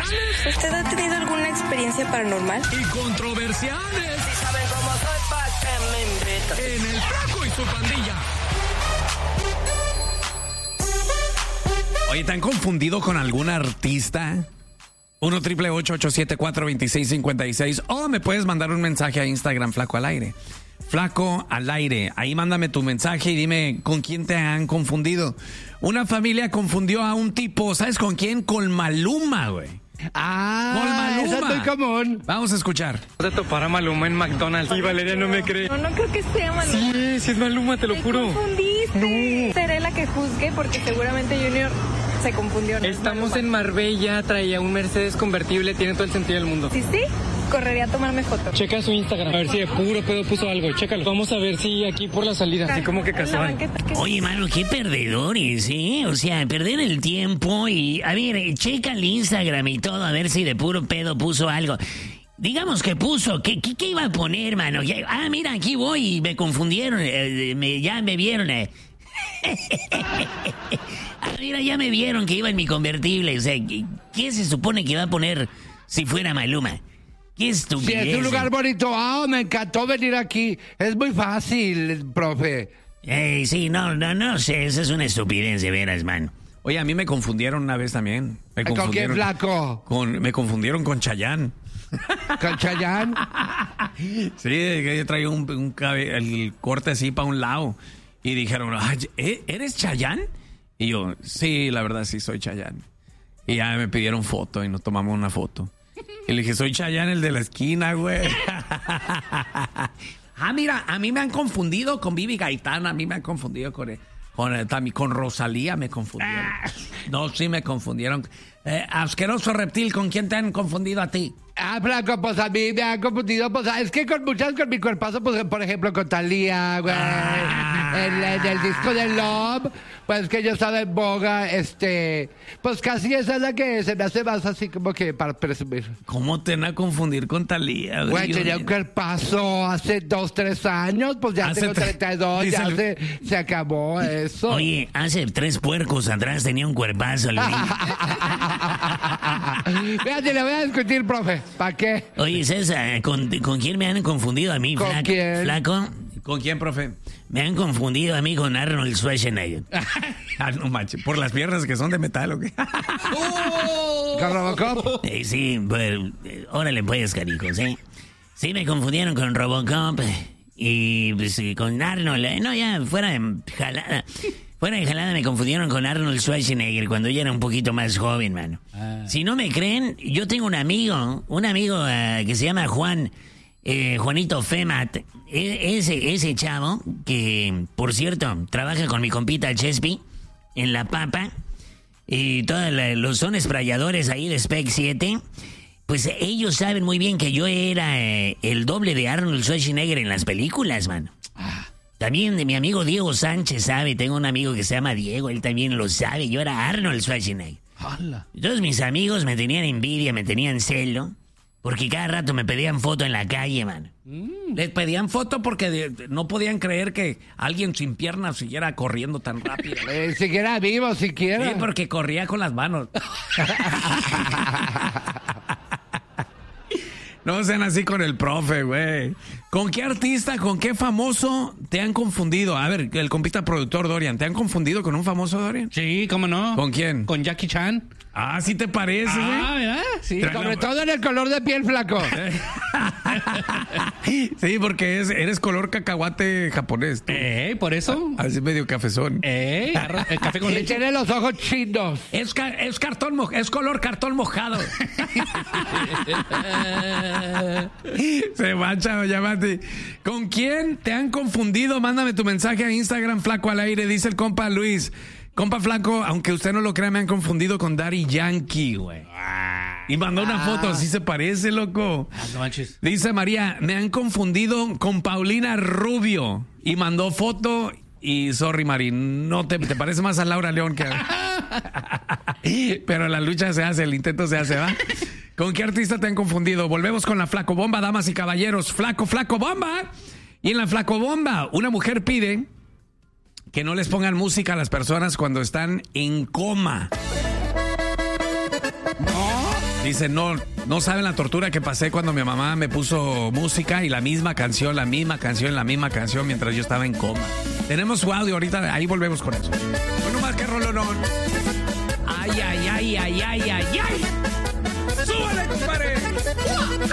¿Usted ha tenido alguna experiencia paranormal? Y controversiales. Si saben cómo soy, ¿pa' qué me invitan? En El Flaco y su pandilla. Oye, ¿te han confundido con algún artista? 1-888-874-2656. O me puedes mandar un mensaje a Instagram, Flaco al Aire. Flaco al Aire. Ahí mándame tu mensaje y dime con quién te han confundido. Una familia confundió a un tipo, ¿sabes con quién? Con Maluma, güey. Con Maluma. Eso es muy común. Vamos a escuchar. De topar a Maluma en McDonald's y Valeria no me cree. No creo que sea Maluma. Sí es Maluma, te lo juro. Confundiste. No. Seré la que juzgue porque seguramente Junior se confundió. Estamos en Marbella, traía un Mercedes convertible, tiene todo el sentido del mundo. Sí, correría a tomarme foto. Checa su Instagram, a ver si de puro pedo puso algo, chécalo. Vamos a ver si aquí por la salida, así como que casual. Oye, mano, qué perdedores, ¿eh? O sea, perder el tiempo y... A ver, checa el Instagram y todo, a ver si de puro pedo puso algo. Digamos que puso, ¿qué iba a poner, mano? Mira, aquí voy y me confundieron, ya me vieron, mira, ya me vieron que iba en mi convertible. O sea, ¿qué se supone que iba a poner si fuera Maluma? Qué estupidez. Sí, es un lugar bonito. Me encantó venir aquí. Es muy fácil, profe. Sí, no sé, esa es una estupidez de veras, man. Oye, a mí me confundieron una vez también. ¿Con quién, Flaco? Me confundieron con Chayanne. ¿Con Chayanne? Sí, que yo traía el corte así para un lado. Y dijeron, ¿eres Chayanne? Y yo, sí, la verdad sí soy Chayanne. Y ya me pidieron foto y nos tomamos una foto. Y le dije, soy Chayanne, el de la esquina, güey. Mira, a mí me han confundido con Vivi Gaitán, a mí me han confundido con Rosalía, me confundieron. No, sí me confundieron. Asqueroso reptil, ¿con quién te han confundido a ti? Flaco, pues a mí me han confundido, pues es que con mi cuerpazo, pues por ejemplo con Thalía, güey, en el disco de Love, pues que yo estaba en boga, pues casi esa es la que se me hace más así como que para presumir. ¿Cómo te van a confundir con Thalía? Güey, tenía un cuerpazo hace 2-3 años, pues ya tengo 32, ya se acabó eso. Oye, hace 3 puercos atrás tenía un cuerpazo, Fíjate, le voy a discutir, profe. ¿Para qué? Oye, César, ¿con quién me han confundido a mí, ¿Con quién? Flaco? ¿Con quién, profe? Me han confundido a mí con Arnold Schwarzenegger. No manches, ¿por las piernas que son de metal o qué? ¿Con Robocop? Sí, pues, órale pues, caricos, ¿eh? Sí, me confundieron con Robocop y pues, con Arnold. No, ya, fuera de jalada. Fuera de jalada me confundieron con Arnold Schwarzenegger cuando yo era un poquito más joven, mano. Si no me creen, yo tengo un amigo que se llama Juan, Juanito Femat. Ese chavo, que por cierto, trabaja con mi compita Chespi en La Papa, y todos los son esprayadores ahí de Spec 7, pues ellos saben muy bien que yo era el doble de Arnold Schwarzenegger en las películas, mano. También de mi amigo Diego Sánchez sabe, tengo un amigo que se llama Diego, él también lo sabe, yo era Arnold Schwarzenegger. ¡Hala! Todos mis amigos me tenían envidia, me tenían celo, porque cada rato me pedían foto en la calle, man. Les pedían foto porque no podían creer que alguien sin piernas siguiera corriendo tan rápido. Siquiera vivo, siquiera. Sí, porque corría con las manos. No sean así con el profe, güey. ¿Con qué artista, con qué famoso te han confundido? A ver, el compita productor Dorian, ¿te han confundido con un famoso, Dorian? Sí, ¿cómo no? ¿Con quién? Con Jackie Chan. ¿Sí te parece, güey? ¿verdad? Sí. Sobre todo en el color de piel, Flaco. Sí, porque eres color cacahuate japonés. ¿Tú? ¿Por eso? Así medio cafezón. El café con Y leche. tiene los ojos chinos. Es color cartón mojado. Se mancha, llámate. ¿Con quién te han confundido? Mándame tu mensaje a Instagram, Flaco al Aire, dice el compa Luis. Compa Flaco, aunque usted no lo crea, me han confundido con Daddy Yankee, güey. Y mandó una foto, así se parece, loco. No manches. Dice María, me han confundido con Paulina Rubio. Y mandó foto y sorry, Mari, no te parece más a Laura León que Pero la lucha se hace, el intento se hace, ¿va? ¿Con qué artista te han confundido? Volvemos con la Flaco Bomba, damas y caballeros. Flaco Bomba. Y en la Flaco Bomba, una mujer pide que no les pongan música a las personas cuando están en coma. No. Dice, no saben la tortura que pasé cuando mi mamá me puso música y la misma canción mientras yo estaba en coma. Tenemos su audio ahorita, ahí volvemos con eso. Bueno, más que rolonón. Ay. ¡Súbale, compadre!